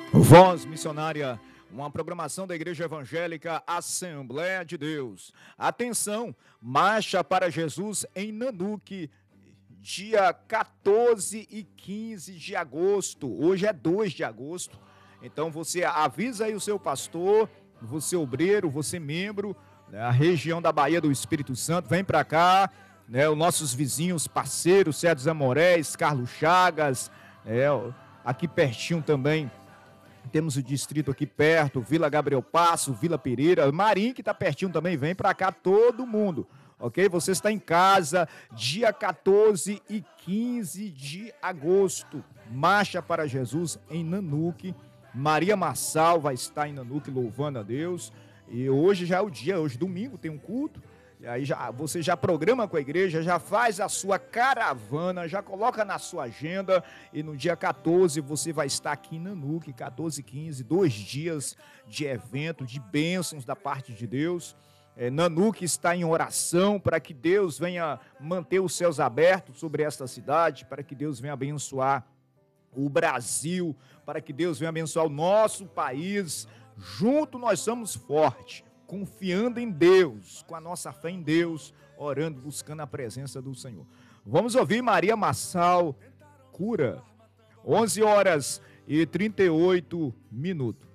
Voz Missionária, uma programação da Igreja Evangélica Assembleia de Deus. Atenção, Marcha para Jesus em Nanuque, dia 14 e 15 de agosto. Hoje é 2 de agosto. Então você avisa aí o seu pastor, você obreiro, você membro, né, a região da Bahia do Espírito Santo, vem para cá, né, os nossos vizinhos, parceiros, Sérgio Zamorés, Carlos Chagas, aqui pertinho também. Temos o distrito aqui perto, Vila Gabriel Passo, Vila Pereira, Marim, que está pertinho também, vem para cá todo mundo, ok? Você está em casa, dia 14 e 15 de agosto, Marcha para Jesus em Nanuque. Maria Marçal vai estar em Nanuque louvando a Deus. E hoje já é o dia, hoje domingo tem um culto. E aí você já programa com a igreja, já faz a sua caravana, já coloca na sua agenda e no dia 14 você vai estar aqui em Nanuque, 14 e 15, 2 dias de evento, de bênçãos da parte de Deus. Nanuque está em oração para que Deus venha manter os céus abertos sobre esta cidade, para que Deus venha abençoar o Brasil, para que Deus venha abençoar o nosso país. Junto nós somos fortes, confiando em Deus, com a nossa fé em Deus, orando, buscando a presença do Senhor. Vamos ouvir Maria Marçal, Cura, 11 horas e 38 minutos.